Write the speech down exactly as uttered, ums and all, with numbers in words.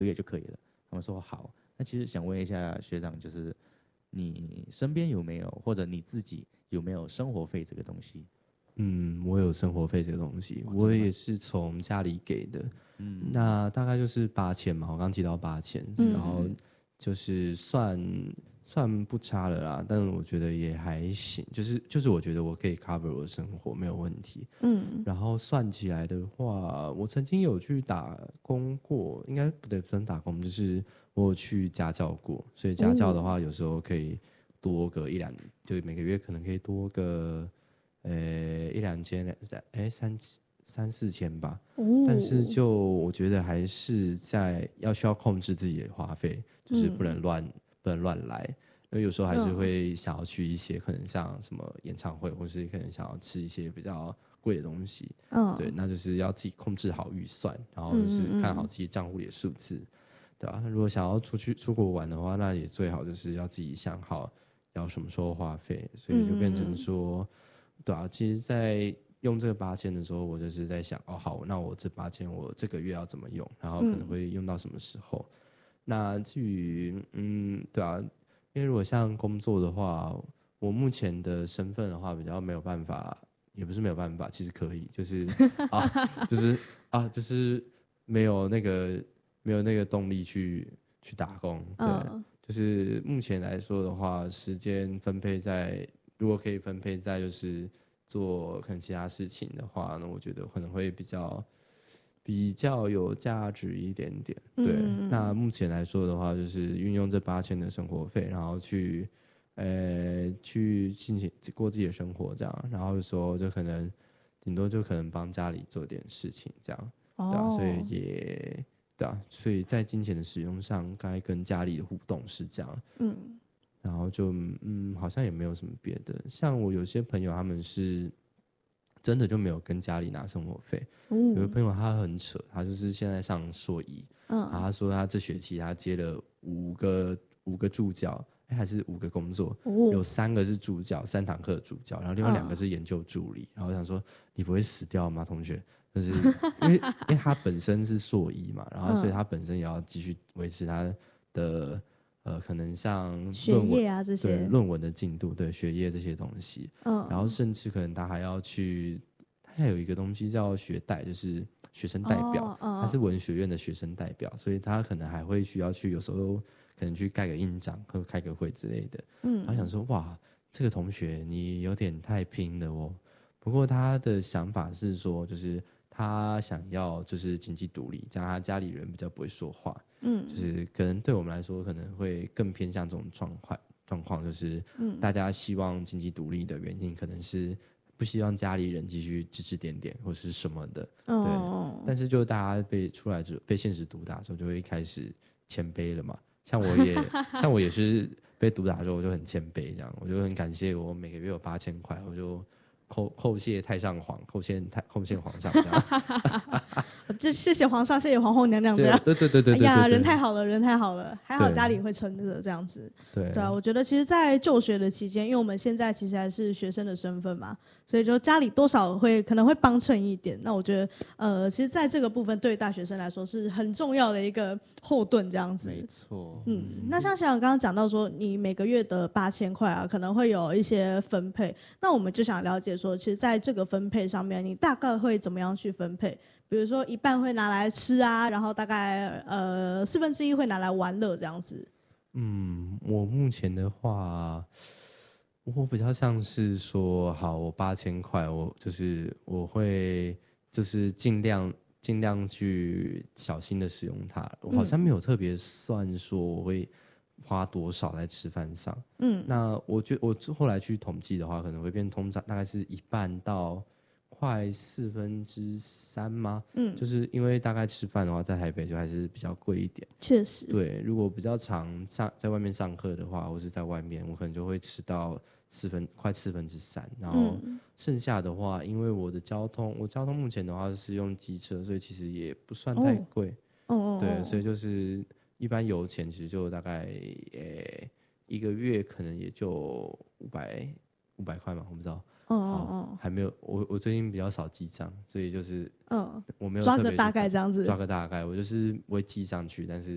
个月就可以了。他们说好。那其实想问一下学长，就是你身边有没有，或者你自己有没有生活费这个东西？ 嗯，我有生活费这个东西，我也是从家里给的。嗯，那大概就是八千嘛，我刚刚提到八千、嗯，然后就是算算不差了啦，但我觉得也还行，就是就是我觉得我可以 cover 我的生活没有问题。嗯，然后算起来的话，我曾经有去打工过，应该不对，不算打工，就是我有去家教过，所以家教的话，有时候可以多个一两，就每个月可能可以多个。呃，一两千，哎，三三四千吧、哦。但是就我觉得还是在要需要控制自己的花费，就是不能乱、嗯、不能乱来，因为有时候还是会想要去一些可能像什么演唱会，或是可能想要吃一些比较贵的东西。嗯，对，那就是要自己控制好预算，然后就是看好自己账户里的数字，嗯嗯对吧、啊？如果想要出去出国玩的话，那也最好就是要自己想好要什么时候花费，所以就变成说。嗯嗯对啊，其实，在用这个八千的时候，我就是在想，哦，好，那我这八千我这个月要怎么用，然后可能会用到什么时候？嗯、那至于，嗯，对啊，因为如果像工作的话，我目前的身份的话，比较没有办法，也不是没有办法，其实可以，就是啊，就是啊，就是没有那个没有那个动力去去打工，对，嗯、就是目前来说的话，时间分配在。如果可以分配在就是做可能其他事情的话，那我觉得可能会比较比较有价值一点点。对，嗯、那目前来说的话，就是运用这八千的生活费，然后去呃去进行过自己的生活这样，然后说就可能顶多就可能帮家里做点事情这样，哦、对啊，所以也对啊，所以在金钱的使用上，该跟家里的互动是这样，嗯。然后就嗯，好像也没有什么别的。像我有些朋友，他们是真的就没有跟家里拿生活费。嗯、有个朋友他很扯，他就是现在上硕一，嗯，然后他说他这学期他接了五个五个助教，还是五个工作，哦、有三个是助教，三堂课的助教，然后另外两个是研究助理。嗯、然后我想说，你不会死掉吗，同学？就是因为因为他本身是硕一嘛，然后所以他本身也要继续维持他的。呃，可能像学业啊这些， 对论文的进度，对学业这些东西，嗯，然后甚至可能他还要去，他还有一个东西叫学代，就是学生代表，哦哦、他是文学院的学生代表，所以他可能还会需要去，有时候可能去盖个印章或开个会之类的，嗯，然后想说哇，这个同学你有点太拼了哦。不过他的想法是说，就是他想要就是经济独立，这样他家里人比较不会说话。嗯，就是可能对我们来说，可能会更偏向这种状况。状况就是，大家希望经济独立的原因，可能是不希望家里人继续指指点点或是什么的。哦、对，但是就大家被出来就被现实毒打之后，就会开始谦卑了嘛。像我也像我也是被毒打之后，我就很谦卑，这样我就很感谢我每个月有八千块，我就叩叩谢太上皇，叩谢太叩谢皇上这样。 就谢谢皇上，谢谢皇后娘娘这样。 对对对对对， 哎呀，人太好了，人太好了，还好家里会撑着这样子。对对啊，我觉得其实，在就学的期间，因为我们现在其实还是学生的身份嘛，所以就家里多少会可能会帮衬一点。那我觉得，呃，其实在这个部分对大学生来说是很重要的一个后盾，这样子。 没错。 嗯，那像小杨刚刚讲到说，你每个月的八千块啊，可能会有一些分配。那我们就想了解说，其实在这个分配上面，你大概会怎么样去分配？比如说一半会拿来吃啊，然后大概呃四分之一会拿来玩乐这样子。 嗯，我目前的话，我比较像是说，好，我八千块，我就是我会就是尽量尽量去小心的使用它。我好像没有特别算说我会花多少在吃饭上。嗯，那我觉我后来去统计的话，可能会变通常大概是一半到。快四分之三吗？嗯，就是因为大概吃饭的话，在台北就还是比较贵一点。 确实， 对，如果比较常上在外面上课的话，或是在外面，我可能就会吃到四分快四分之三，然后剩下的话，因为我的交通，我交通目前的话是用机车，所以其实也不算太贵。哦哦，对，所以就是一般油钱其实就大概呃一个月可能也就五百五百块嘛，我不知道。哦哦哦，还没有，我我最近比较少记账，所以就是，嗯，我没有抓个大概这样子， 抓个大概，我就是不会记上去，但是